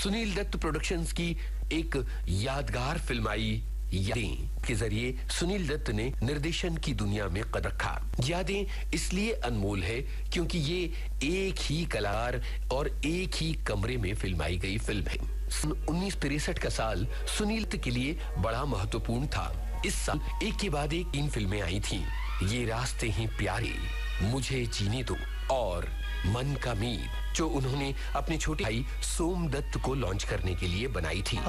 Sunil Dutt productions की एक यादगार फिल्म आई यादें के जरिए सुनील दत्त ने निर्देशन की दुनिया में कदम रखा। यादें इसलिए अनमोल है क्योंकि ये एक ही कलाकार और एक ही कमरे में फिल्माई गई फिल्म है। 1963 का साल सुनील दत्त के लिए बड़ा महत्वपूर्ण था। इस साल एक के बाद एक 3 फिल्में आई थीं। ये रास्ते हैं प्यारे, मुझे जीने दो और मन का मीत, जो उन्होंने अपने छोटे भाई सोम दत्त को लॉन्च करने के लिए बनाई थी।